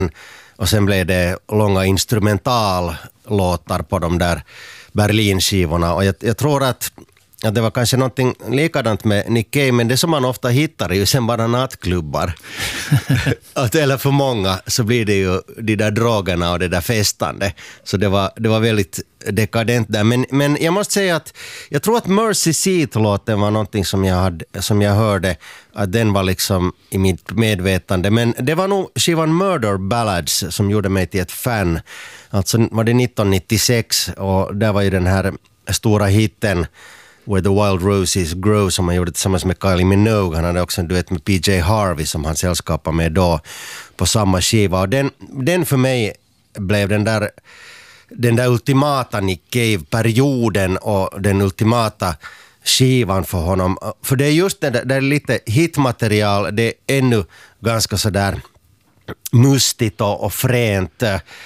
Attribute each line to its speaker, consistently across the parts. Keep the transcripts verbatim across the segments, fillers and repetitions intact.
Speaker 1: och sen blev det långa instrumentallåtar på de där Berlin-skivorna. Och jag, jag tror att, att det var kanske någonting likadant med Nick Cave, men det som man ofta hittar är ju sen bara nattklubbar. att, eller för många så blir det ju de där drogerna och det där festande. Så det var, det var väldigt dekadent där. Men, men jag måste säga att jag tror att Mercy Seat-låten var någonting som jag, hade, som jag hörde, att den var liksom i mitt medvetande. Men det var nog skivan Murder Ballads som gjorde mig till ett fan. Alltså var det nittonhundranittiosex och där var ju den här stora hitten Where the Wild Roses Grow som han gjorde tillsammans med Kylie Minogue. Han hade också en duett med P J Harvey som han sällskapade med då på samma skiva. Och den, den för mig blev den där, den där ultimata Nick Cave-perioden och den ultimata skivan för honom. För det är just det där, det är lite hitmaterial, det är ännu ganska sådär mustigt och, och fränt.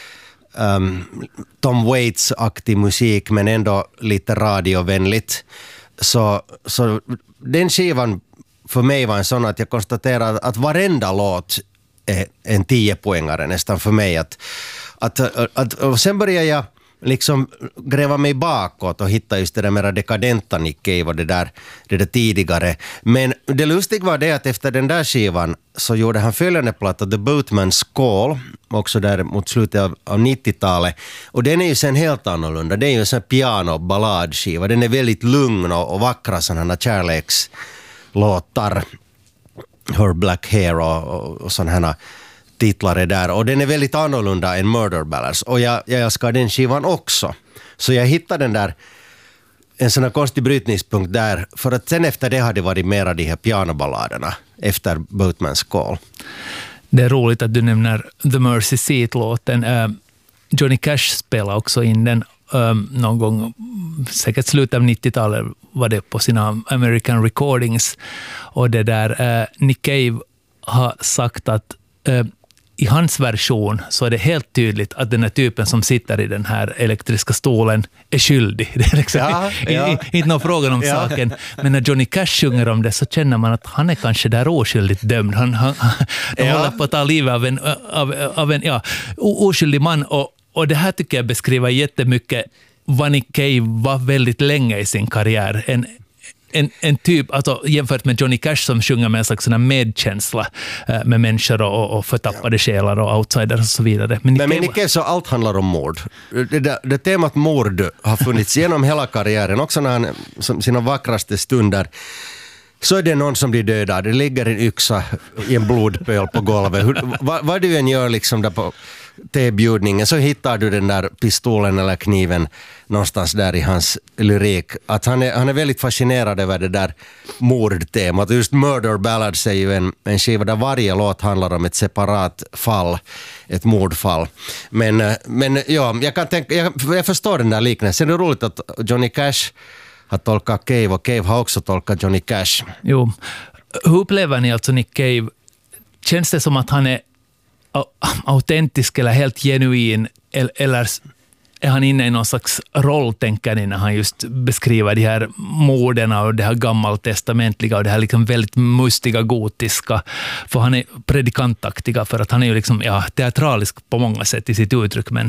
Speaker 1: Um, Tom Waits-aktig musik men ändå lite radiovänligt. Så, så den skivan för mig var en sån att jag konstaterade att varenda låt är en tiopoängare nästan för mig. Att, att, att, och sen började jag liksom gräva mig bakåt och hitta just det där mera dekadenta Nick Cave och det där, det där tidigare. Men det lustiga var det att efter den där skivan så gjorde han följande platta The Boatman's Call också där mot slutet av, av nittiotalet. Och den är ju sen helt annorlunda. Det är ju en sån piano-balladskiva. Den är väldigt lugn och, och vackra sådana kärlekslåtar. Her Black Hair och, och, och sådana titlar är där. Och den är väldigt annorlunda än Murder Ballads. Och jag, jag älskar den skivan också. Så jag hittade den där, en sån här konstig brytningspunkt där. För att sen efter det hade det varit mera de här pianoballaderna efter Boatman's Call.
Speaker 2: Det är roligt att du nämner The Mercy Seat-låten. Uh, Johnny Cash spelade också in den um, någon gång, säkert slutet av nittiotalet var det på sina American Recordings. Och det där, uh, Nick Cave har sagt att uh, i hans version så är det helt tydligt att den här typen som sitter i den här elektriska stolen är skyldig. Det är liksom
Speaker 1: ja, ja.
Speaker 2: inte någon fråga om ja. saken. Men när Johnny Cash sjunger om det så känner man att han är kanske där oskyldigt dömd. Han, han, han ja. håller på att ta livet av en, av, av en ja, oskyldig man. Och, och det här tycker jag beskriver jättemycket vad Nick Cave var väldigt länge i sin karriär. En En, en typ, alltså jämfört med Johnny Cash som sjunger med en slags medkänsla eh, med människor och, och förtappade ja. själar och outsiders och så vidare.
Speaker 1: Men Nick, Men Nick Cave så allt handlar om mord. Det, det, det temat mord har funnits genom hela karriären. Också när han, som sina vackraste stunder, så är det någon som blir dödad. Det ligger en yxa i en blodpöl på golvet. Hur, vad, vad du än gör liksom där på tebjudningen så hittar du den där pistolen eller kniven någonstans där i hans lyrik. Att han är, han är väldigt fascinerad över det där mordtemat. Just Murder Ballads är ju en, en skiva där varje låt handlar om ett separat fall, ett mordfall. Men, men ja, jag kan tänka, jag, jag förstår den där liknelsen. Det är roligt att Johnny Cash har tolkat Cave och Cave har också tolkat Johnny Cash.
Speaker 2: Jo. Hur upplever ni alltså Nick Cave? Känns det som att han är autentisk eller helt genuin, eller är han inne i någon slags roll, tänker ni, när han just beskriver de här morden och det här gammaltestamentliga och det här liksom väldigt mustiga, gotiska, för han är predikantaktiga, för att han är ju liksom, ja, teatralisk på många sätt i sitt uttryck, men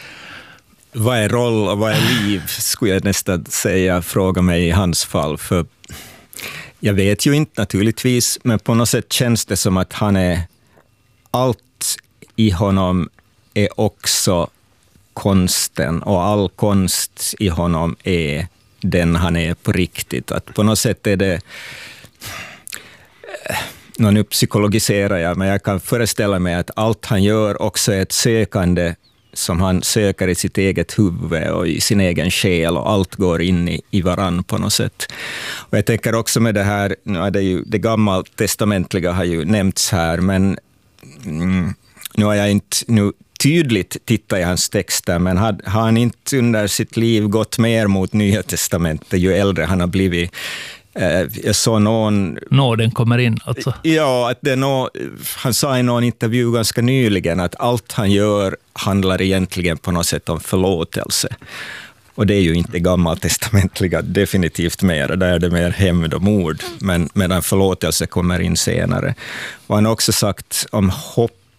Speaker 3: vad är roll och vad är liv, skulle jag nästan säga, fråga mig i hans fall, för jag vet ju inte naturligtvis, men på något sätt känns det som att han är, allt i honom är också konsten, och all konst i honom är den han är på riktigt. Att på något sätt är det, nå nu psykologiserar jag, men jag kan föreställa mig att allt han gör också är ett sökande som han söker i sitt eget huvud och i sin egen själ, och allt går in i, i varann på något sätt. Och jag tänker också med det här, nu är det ju det gammaltestamentliga har ju nämnts här, men mm, nu har jag inte nu tydligt tittat i hans texter, men har, har han inte under sitt liv gått mer mot Nya testamentet ju äldre han har blivit? Eh, jag såg någon...
Speaker 2: Nåden kommer in alltså.
Speaker 3: Ja, att det är nå, han sa i någon intervju ganska nyligen att allt han gör handlar egentligen på något sätt om förlåtelse. Och det är ju inte gammaltestamentliga definitivt mer, där är det mer hämnd och mord, men medan förlåtelse kommer in senare. Och han har också sagt om hopp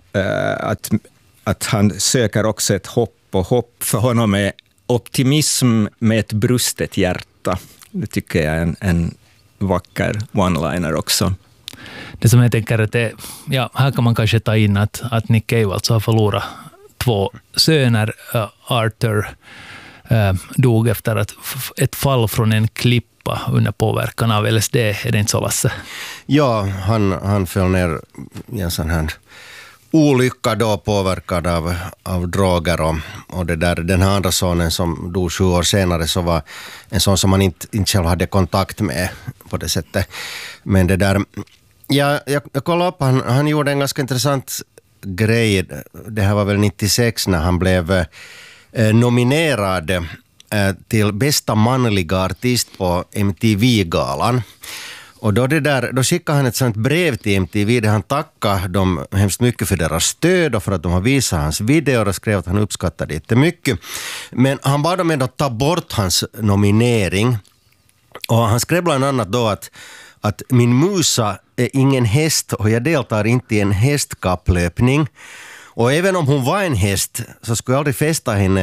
Speaker 3: uh, att, att han söker också ett hopp, och hopp för honom är optimism med ett brustet hjärta. Det tycker jag är en, en vacker one-liner också.
Speaker 2: Det som jag tänker att det, ja, här kan man kanske ta in att, att Nick Cave alltså har förlorat två söner. Uh, Arthur uh, dog efter att f- ett fall från en klippa under påverkan av L S D. Är det inte så, Lasse?
Speaker 1: Ja, han, han föll ner i en sån här olycka då, påverkad av, av droger och, och det där, den här andra sonen som dog sju år senare så var en sån som man inte, inte själv hade kontakt med på det sättet. Men det där, ja, jag, jag kollade upp, han, han gjorde en ganska intressant grej. Det här var väl nittiosex när han blev eh, nominerad eh, till bästa manliga artist på M T V-galan. Och då, det där, då skickade han ett sånt brev till M T V där han tackade dem hemskt mycket för deras stöd och för att de har visat hans videor och skrev att han uppskattade det mycket. Men han bad dem ändå ta bort hans nominering. Och han skrev bland annat då att, att min musa är ingen häst och jag deltar inte i en hästkapplöpning. Och även om hon var en häst så skulle jag aldrig fästa henne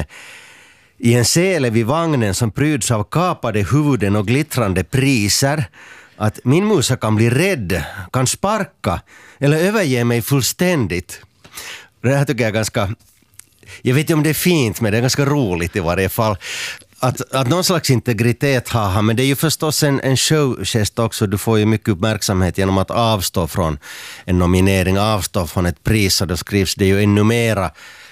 Speaker 1: i en sele vid vagnen som pryds av kapade huvuden och glittrande priser. Att min musa kan bli rädd, kan sparka eller överge mig fullständigt. Det här tycker jag är ganska, jag vet inte om det är fint, men det är ganska roligt i varje fall. Att, att någon slags integritet har han, men det är ju förstås en, en showgest också. Du får ju mycket uppmärksamhet genom att avstå från en nominering, avstå från ett pris, och då skrivs det ju ännu mera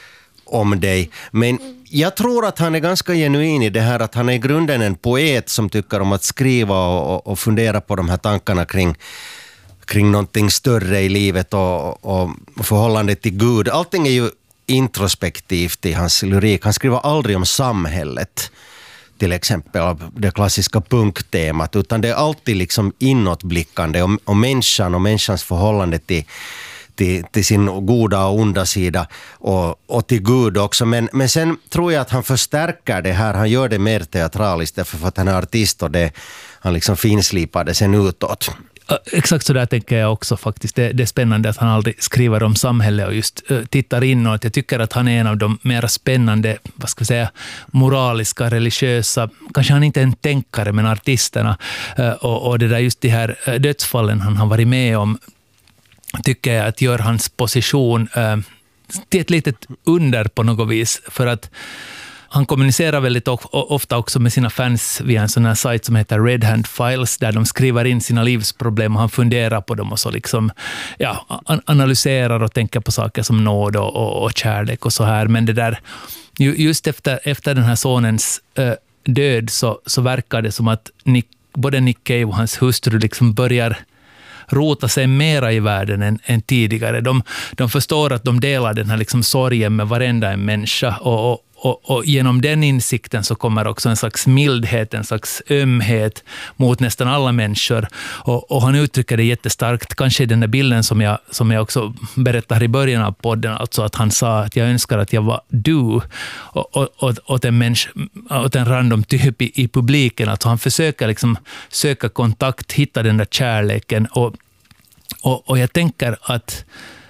Speaker 1: om dig. Men jag tror att han är ganska genuin i det här, att han är i grunden en poet som tycker om att skriva och, och fundera på de här tankarna kring, kring någonting större i livet och, och, och förhållandet till Gud. Allting är ju introspektivt i hans lyrik. Han skriver aldrig om samhället, till exempel det klassiska punktemat, utan det är alltid liksom inåtblickande om, om människan och människans förhållande till Till, till sin goda och onda sida och, och till Gud också. Men, men sen tror jag att han förstärker det här. Han gör det mer teatraliskt därför för att han är artist och det, han liksom finslipar det sen utåt.
Speaker 2: Exakt så där tänker jag också faktiskt. Det, det är spännande att han aldrig skriver om samhället och just uh, tittar inåt. Jag tycker att han är en av de mer spännande, vad ska jag säga, moraliska, religiösa, kanske han inte är en tänkare, men artisterna. Uh, och, och det där just de här uh, dödsfallen han har varit med om, tycker jag att gör hans position uh, till ett litet under på något vis, för att han kommunicerar väldigt ofta också med sina fans via en sån här sajt som heter Red Hand Files, där de skriver in sina livsproblem och han funderar på dem och så liksom, ja, analyserar och tänker på saker som nåd och, och, och kärlek och så här. Men det där, just efter, efter den här sonens uh, död så, så verkar det som att Nick, både Nick Cave och hans hustru liksom börjar rota sig mera i världen än, än tidigare. De, de förstår att de delar den här liksom sorgen med varenda en människa, och, och, och, och genom den insikten så kommer också en slags mildhet, en slags ömhet mot nästan alla människor. Och, och han uttrycker det jättestarkt, kanske i den där bilden som jag, som jag också berättar i början av podden, alltså att han sa att jag önskar att jag var du och, och, och, åt, en människa, åt en random typ i, i publiken. Alltså han försöker liksom söka kontakt, hitta den där kärleken, och, och, och jag tänker att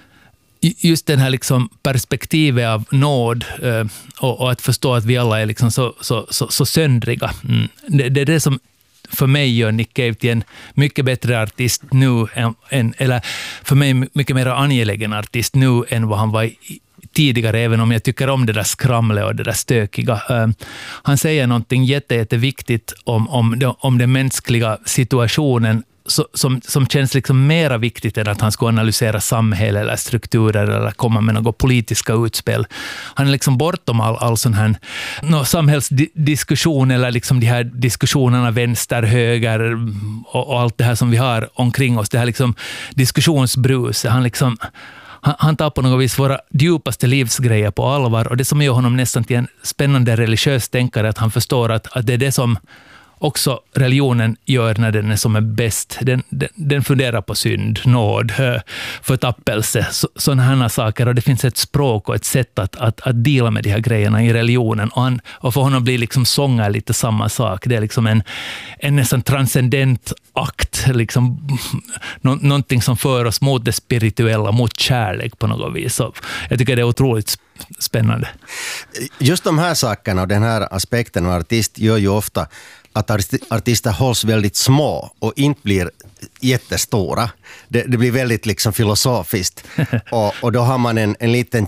Speaker 2: just den här liksom perspektivet av nåd eh, och, och att förstå att vi alla är liksom så, så, så, så söndriga. Mm. Det, det är det som för mig gör Nick Cave till en mycket bättre artist nu, än, än, eller för mig mycket mer angelägen artist nu än vad han var i, tidigare, även om jag tycker om det där skramle och det där stökiga. Uh, han säger någonting jätte, jätteviktigt om, om, om den mänskliga situationen, Så, som, som känns liksom mera viktigt än att han ska analysera samhälle eller strukturer eller komma med något politiska utspel. Han är liksom bortom all, all sån här no, samhällsdiskussion eller liksom de här diskussionerna vänster, höger och, och allt det här som vi har omkring oss. Det här liksom diskussionsbrus. Han liksom han, han tar på något vis våra djupaste livsgrejer på allvar, och det som gör honom nästan till en spännande religiös tänkare, att han förstår att, att det är det som också religionen gör när den är som är bäst. Den, den, den funderar på synd, nåd, förtappelse, så, sådana här saker. Och det finns ett språk och ett sätt att, att, att dela med de här grejerna i religionen. Och, han, och för honom blir liksom sånger lite samma sak. Det är liksom en, en nästan transcendent akt, liksom, nå, någonting som för oss mot det spirituella, mot kärlek på något vis. Så jag tycker det är otroligt spännande.
Speaker 1: Just de här sakerna och den här aspekten av artist gör ju ofta att artister hålls väldigt små och inte blir jättestora. Det, det blir väldigt liksom filosofiskt. och, och då har man en, en liten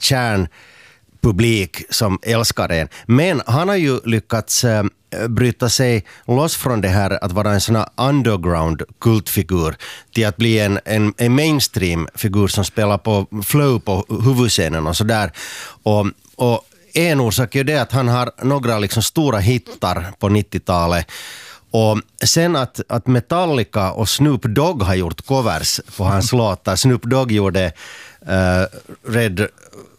Speaker 1: kärnpublik som älskar en. Men han har ju lyckats äh, bryta sig loss från det här att vara en sån här underground kultfigur till att bli en, en, en mainstream-figur som spelar på flow på huvudscenen och sådär. Och, och en orsak är det att han har några liksom stora hittar på nittiotalet. Och sen att, att Metallica och Snoop Dogg har gjort covers på hans låtar. Snoop Dogg gjorde uh, Red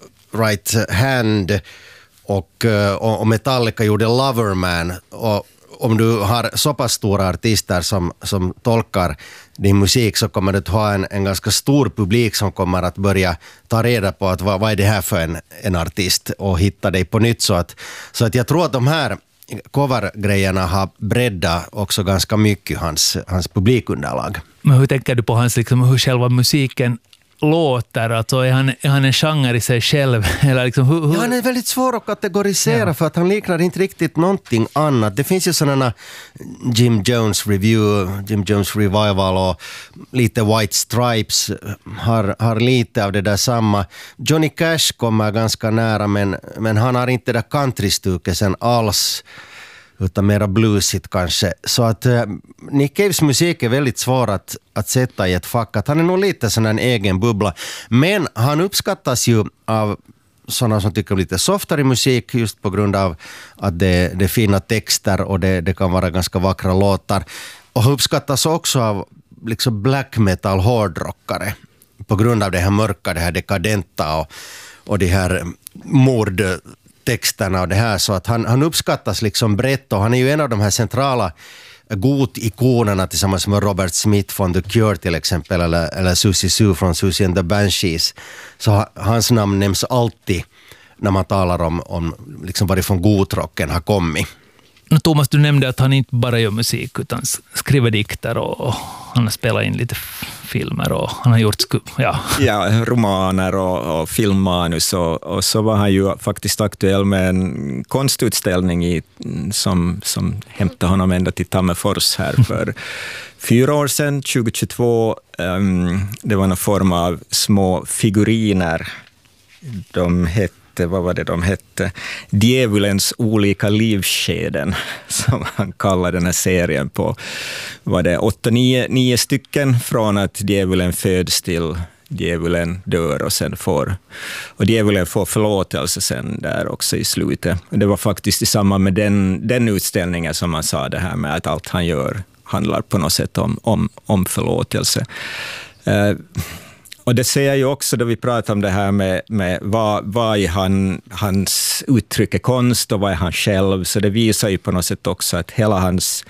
Speaker 1: Right Hand och, uh, och Metallica gjorde Loverman. Och om du har så pass stora artister som, som tolkar din musik så kommer du att ha en, en ganska stor publik som kommer att börja ta reda på att vad, vad är det här för en, en artist och hitta dig på nytt. Så att, så att jag tror att de här covergrejerna har breddat också ganska mycket hans, hans publikunderlag.
Speaker 2: Men hur tänker du på hans, liksom, hur själva musiken låter? Alltså, är, han, är han en genre i sig själv? Eller liksom, hur, hur?
Speaker 1: Ja, han är väldigt svår att kategorisera ja. För att han liknar inte riktigt någonting annat. Det finns ju sådana Jim Jones Review, Jim Jones Revival och lite White Stripes har, har lite av det där samma. Johnny Cash kommer ganska nära men, men han har inte det där countrystuket sen alls utan mera bluesigt kanske. Så att äh, Nick Caves musik är väldigt svår att, att sätta i ett fack. Att han är nog lite sån en egen bubbla. Men han uppskattas ju av sådana som tycker lite softare musik just på grund av att det, det är fina texter och det, det kan vara ganska vackra låtar. Och uppskattas också av liksom black metal hårdrockare på grund av det här mörka, det här dekadenta och, och det här mord texterna och det här, så att han, han uppskattas liksom brett och han är ju en av de här centrala gotikonerna tillsammans med Robert Smith från The Cure till exempel eller, eller Susie Sue från Susie and the Banshees. Så hans namn nämns alltid när man talar om, om liksom varifrån gotrocken har kommit.
Speaker 2: Thomas, du nämnde att han inte bara gör musik utan skriver dikter och han har spelat in lite filmer och han har gjort ja.
Speaker 3: Ja, romaner och, och filmmanus och, och så var han ju faktiskt aktuell med en konstutställning i, som, som hämtade honom ända till Tammerfors här för fyra år sedan, tjugohundratjugotvå. Um, det var någon form av små figuriner. De hette vad var det de hette? Djävulens olika livskeden, som han kallar den här serien på. Var det åtta, nio, nio stycken från att djävulen föds till djävulen dör och sen får och djävulen får förlåtelse sen där också i slutet. Det var faktiskt i samband med den, den utställningen som man sa det här med att allt han gör handlar på något sätt om, om, om förlåtelse. Uh, Och det säger ju också då vi pratar om det här med, med vad, vad är han, hans uttryck är konst och vad är han själv. Så det visar ju på något sätt också att hela hans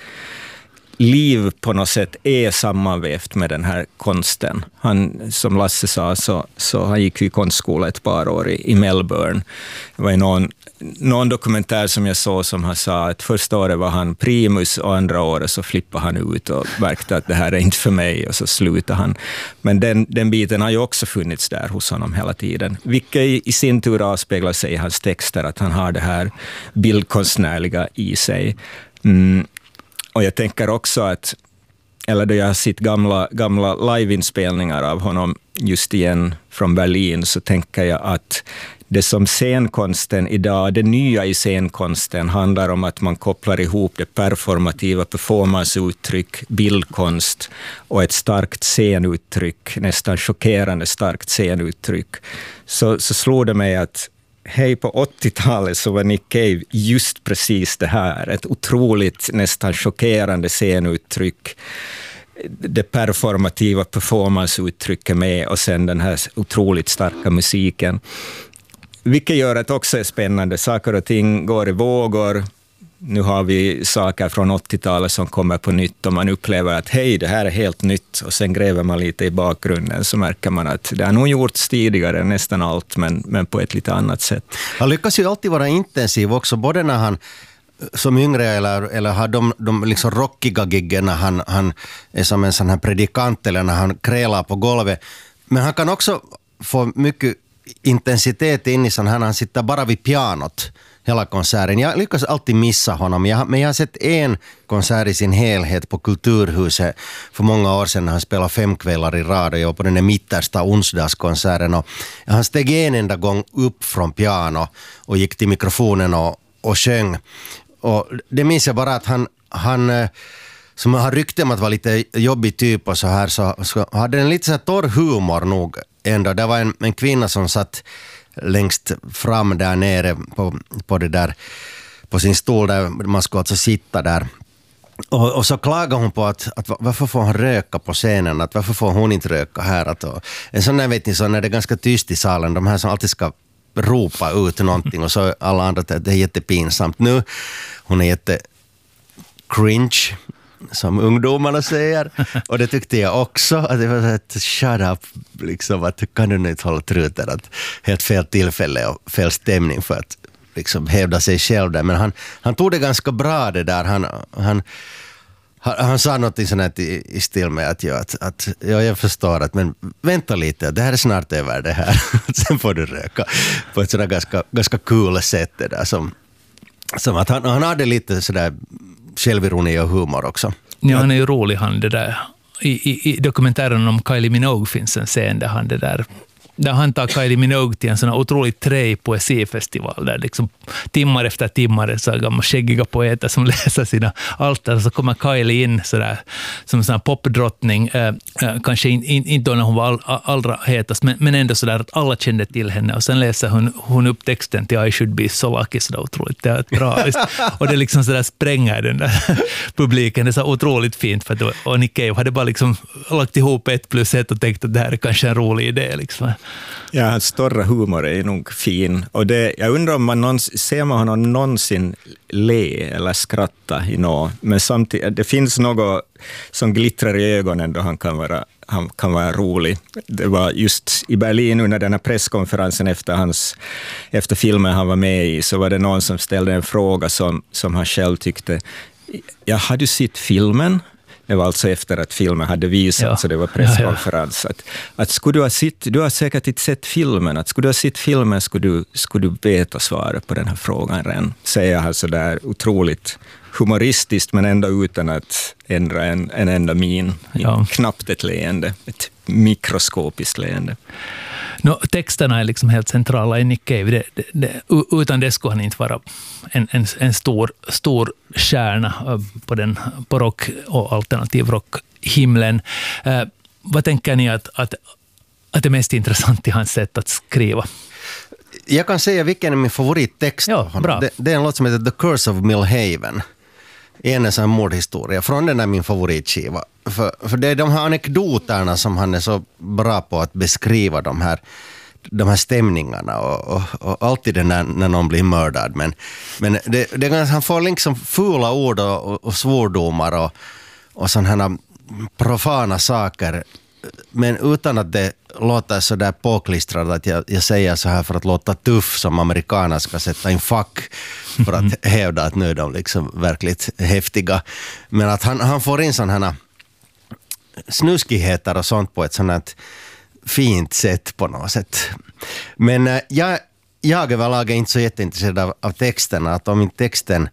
Speaker 3: liv på något sätt är sammanvävt med den här konsten. Han, som Lasse sa, så, så han gick i konstskola ett par år i, i Melbourne. Det var någon, någon dokumentär som jag såg som han sa att första året var han primus och andra året så flippade han ut och märkte att det här är inte för mig och så slutade han. Men den, den biten har ju också funnits där hos honom hela tiden. Vilket i sin tur avspeglar sig i hans texter att han har det här bildkonstnärliga i sig. Mm. Och jag tänker också att, eller då jag har sett gamla, gamla liveinspelningar av honom just igen från Berlin, så tänker jag att det som scenkonsten idag, det nya i scenkonsten handlar om att man kopplar ihop det performativa performanceuttryck, bildkonst och ett starkt scenuttryck, nästan chockerande starkt scenuttryck. Så, så slår det mig att hej, på åttiotalet så var Nick Cave just precis det här. Ett otroligt, nästan chockerande scenuttryck. Det performativa performanceuttrycket med och sen den här otroligt starka musiken. Vilket gör att också är spännande. Saker och ting går i vågor. nu har vi saker från åttiotalet som kommer på nytt och man upplever att hej, det här är helt nytt, och sen gräver man lite i bakgrunden så märker man att det har nog gjorts tidigare nästan allt, men, men på ett lite annat sätt.
Speaker 1: Han lyckas ju alltid vara intensiv också, både när han som yngre eller, eller har de, de liksom rockiga giggen när han, han är som en sån här predikant eller när han krälar på golvet. Men han kan också få mycket intensitet in i sån här när han sitter bara vid pianot hela konserten. Jag lyckas alltid missa honom, jag, men jag har sett en konsert i sin helhet på Kulturhuset för många år sedan när han spelade fem kvällar i rad, och jag var på den där mittersta onsdagskonserten, och han steg en enda gång upp från piano och gick till mikrofonen och, och sjöng. Och det minns jag bara att han, han som har rykte om att vara lite jobbig typ och så här, så, så hade en lite så här torr humor nog ändå. Det var en, en kvinna som satt längst fram där nere på, på det där, på sin stol där man skulle alltså sitta där. Och, och så klagade hon på att, att varför får hon röka på scenen, att varför får hon inte röka här. Att, och, en sån där, vet ni, så när det är ganska tyst i salen, de här som alltid ska ropa ut någonting och så alla andra att det är jättepinsamt. Nu, hon är jätte cringe, som ungdomarna säger, och det tyckte jag också, att det var ett shut up, liksom, att kan du inte hålla truten, att helt fel tillfälle och fel stämning för att liksom hävda sig själv där, men han, han tog det ganska bra det där, han, han Han, han sa något sånt i, i stil med att, ja, att, att ja, jag förstår att, men vänta lite, det här är snart över det här. Sen får du röka på ett sådär ganska, ganska kul sätt det där, som, som att han, han hade lite sådär självironi och humor också.
Speaker 2: Ja, han är ju rolig, han det där. I, i, i dokumentären om Kylie Minogue finns en scen där han det där där han tar Kylie Minogue till en sån otroligt trä poesifestival där liksom timmar efter timmar så gamla skäggiga poeter som läser sina altar, så kommer Kylie in så där som en sån här popdrottning, eh, kanske inte in, in då när hon var all, allra hetast, men, men ändå så där att alla kände till henne, och sen läser hon, hon upp texten till I should be so lucky, så där otroligt teatraliskt, och det liksom så där spränger den där publiken, det är så otroligt fint, för att då, och Nick Cave hade bara liksom lagt ihop ett plus ett och tänkt att det här är kanske en rolig idé liksom.
Speaker 3: Ja, hans stora humor är nog fin. Och det, jag undrar om man någonsin, ser man honom någonsin le eller skratta i något. Men samtidigt, det finns något som glittrar i ögonen då han kan vara, han kan vara rolig. Det var just i Berlin under den här presskonferensen efter, hans, efter filmen han var med i, så var det någon som ställde en fråga som, som han själv tyckte, ja, har du sett filmen? Det var alltså efter att filmen hade visats, ja. Så det var presskonferens. Ja, ja. Att, att skulle du ha sett, du har säkert inte sett filmen, att skulle du ha sett filmen skulle du, skulle du veta svaret på den här frågan redan. Säger han så där otroligt humoristiskt, men ändå utan att ändra en, en enda min. Ja. Knappt ett leende, ett mikroskopiskt leende.
Speaker 2: No, texterna är liksom helt centrala i Nick Cave. Det, det, det, utan det skulle han inte vara en, en, en stor, stor stjärna på, den, på rock- och alternativ rockhimlen. Eh, vad tänker ni att, att, att det är mest intressant i hans sätt att skriva?
Speaker 1: Jag kan säga vilken är min favorittext.
Speaker 2: Ja, bra.
Speaker 1: Det, det är en låt som heter The Curse of Millhaven. En sån mordhistoria från den är min favoritskiva. För, för det är de här anekdoterna som han är så bra på att beskriva, de här, de här stämningarna och, och, och alltid den där när någon blir mördad. Men, men det, det, han får liksom fula ord och, och, och svordomar och, och sådana här profana saker, men utan att det låter så där påklistrat att jag, jag säger så här för att låta tuff som amerikaner ska sätta in fack för att hävda att nu är de liksom verkligt häftiga. Men att han, han får in sådana här snuskigheter och sånt på ett sådant här fint sätt på något sätt. Men äh, jag, jag överlag är inte så jätteintresserad av, av texterna, att om inte texten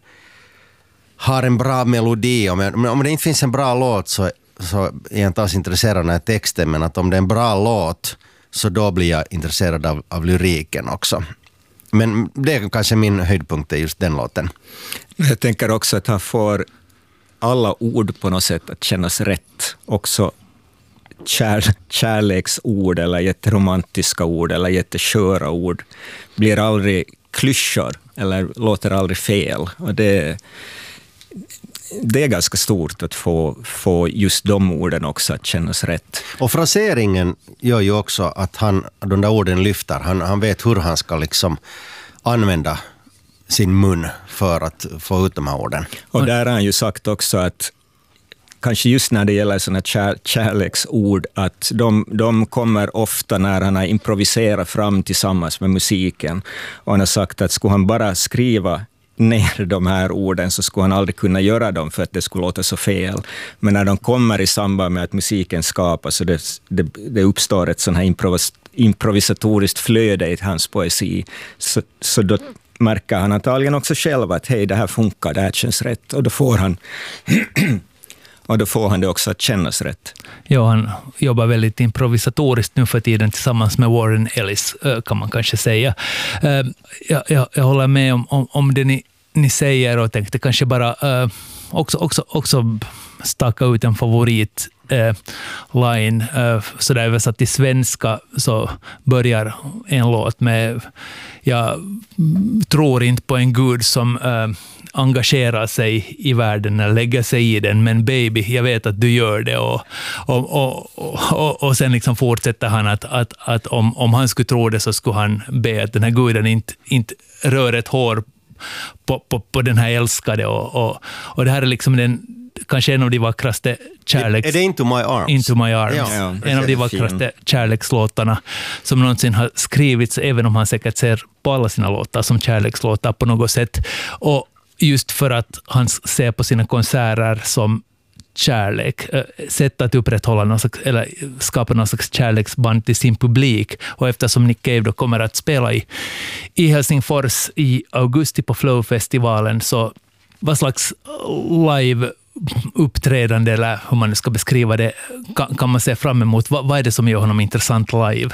Speaker 1: har en bra melodi, om, jag, om det inte finns en bra låt så så är jag inte alls intresserad av den här texten, men att om det är en bra låt så då blir jag intresserad av, av lyriken också. Men det är kanske min höjdpunkt är just den låten.
Speaker 3: Jag tänker också att han får alla ord på något sätt att kännas rätt. Också kär, kärleksord eller jätteromantiska ord eller jättesköra ord blir aldrig klyschor eller låter aldrig fel. Och det Det är ganska stort att få, få just de orden också att kännas rätt.
Speaker 1: Och fraseringen gör ju också att han, de där orden lyfter. Han, han vet hur han ska liksom använda sin mun för att få ut de här orden.
Speaker 3: Och där har han ju sagt också att kanske just när det gäller sådana kär, kärleksord, att de, de kommer ofta när han har improviserat fram tillsammans med musiken. Och han har sagt att skulle han bara skriva ner de här orden så skulle han aldrig kunna göra dem för att det skulle låta så fel. Men när de kommer i samband med att musiken skapas så det, det, det uppstår ett sån här improvis, improvisatoriskt flöde i hans poesi, så, så då märker han antagligen också själv att hej, det här funkar, det här känns rätt, och då får han och då får han det också att kännas rätt.
Speaker 2: Ja, han jobbar väldigt improvisatoriskt nu för tiden tillsammans med Warren Ellis, kan man kanske säga. Jag, jag, jag håller med om, om, om det ni, ni säger och tänkte kanske bara också, också, också staka ut en favorit eh, line. Eh, så där översatt till svenska så börjar en låt med jag tror inte på en gud som eh, engagerar sig i världen eller lägger sig i den, men baby, jag vet att du gör det. Och, och, och, och, och sen liksom fortsätter han att, att, att om, om han skulle tro det så skulle han be att den här guden inte, inte rör ett hår på, på, på den här älskade. Och, och, och det här är liksom den kanske en av de vackraste kärleks...
Speaker 1: Är det Into My Arms?
Speaker 2: Into My Arms.
Speaker 1: Ja, ja,
Speaker 2: en av de vackraste kärlekslåtarna som någonsin har skrivits, även om han säkert ser på alla sina låtar som kärlekslåtar på något sätt. Och just för att han ser på sina konserter som kärlek, sätt att upprätthålla någon slags, eller skapa någon slags kärleksband till sin publik. Och eftersom Nick Cave då kommer att spela i, i Helsingfors i augusti på Flow-festivalen, så vad slags live-uppträdande, eller hur man ska beskriva det, kan, kan man se fram emot? Vad, vad är det som gör honom intressant live?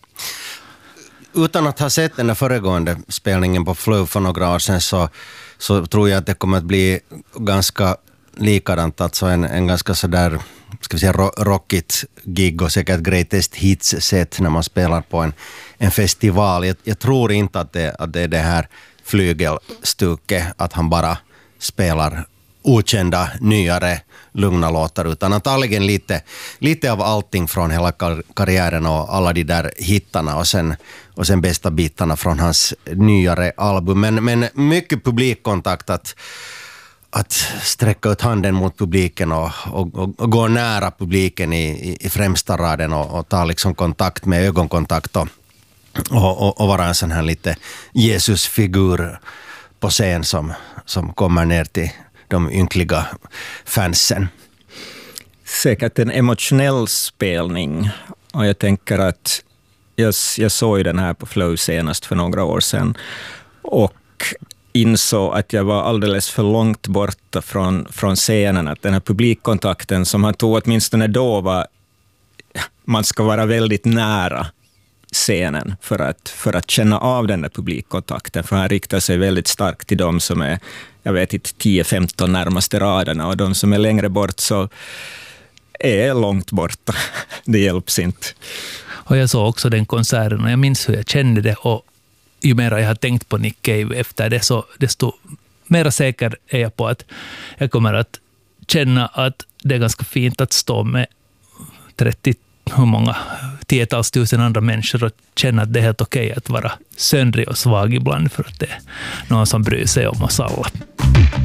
Speaker 1: Utan att ha sett den där föregående spelningen på Flow för några år sedan, så, så tror jag att det kommer att bli ganska likadant, alltså en, en ganska sådär, ska vi säga, rockigt gig och säkert greatest hits-set när man spelar på en, en festival. Jag, jag tror inte att det, att det är det här flygelstuket, att han bara spelar okända, nyare, lugna låtar, utan antagligen lite, lite av allting från hela kar- karriären och alla de där hittarna och sen, och sen bästa bitarna från hans nyare album. Men, men mycket publikkontakt, att, att sträcka ut handen mot publiken och, och, och, och gå nära publiken i, i, i främsta raden och, och ta liksom kontakt med ögonkontakt och, och, och, och vara en sån här lite Jesusfigur på scen som, som kommer ner till de ynkliga fansen.
Speaker 3: Säkert en emotionell spelning. Och jag tänker att jag, jag såg den här på Flow senast för några år sedan och insåg att jag var alldeles för långt borta från, från scenen. Att den här publikkontakten som han tog åtminstone då var, man ska vara väldigt nära scenen för att, för att känna av den där publikkontakten, för han riktar sig väldigt starkt till de som är, jag vet inte, tio femton närmaste raderna, och de som är längre bort så är långt borta. Det hjälps inte.
Speaker 2: Och jag såg också den konserten och jag minns hur jag kände det, och ju mer jag har tänkt på Nick Cave efter det, så desto mer säker är jag på att jag kommer att känna att det är ganska fint att stå med trettio, hur många tiotals tusen andra människor och känna att det är helt okej att vara söndrig och svag ibland, för att det är någon som bryr sig om oss alla.